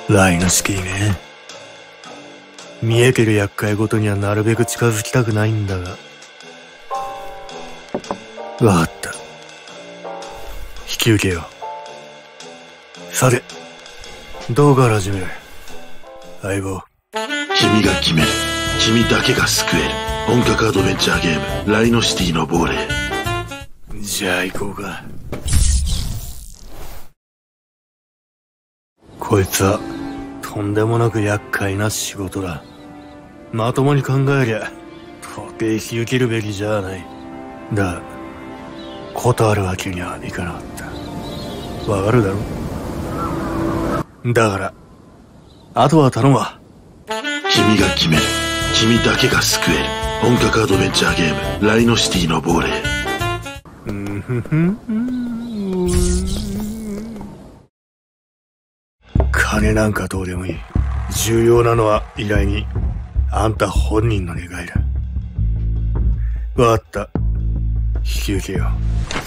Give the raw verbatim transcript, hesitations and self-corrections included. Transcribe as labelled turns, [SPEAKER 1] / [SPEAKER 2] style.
[SPEAKER 1] ライノシティね。見えてる厄介ごとにはなるべく近づきたくないんだが。わかった。引き受けよう。さて、どうから始める？相棒。
[SPEAKER 2] 君が決める。君だけが救える。本格アドベンチャーゲーム、ライノシティの亡霊。
[SPEAKER 1] じゃあ行こうか。こいつはとんでもなく厄介な仕事だ。まともに考えりゃ到底引き受けるべきじゃない。だが断るわけにはいかなかった。わかるだろ。だからあとは頼むわ。
[SPEAKER 2] 君が決める。君だけが救える。本格アドベンチャーゲーム、ライノシティの亡霊。
[SPEAKER 1] うんふふん。金なんかどうでもいい。重要なのは依頼人、あんた本人の願いだ。わかった。引き受けよう。